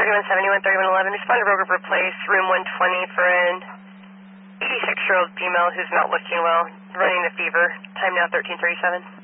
3171, 3111. Respond to Rogue River Place, room 120 for an 86-year-old female who's not looking well, running a fever. Time now 1337.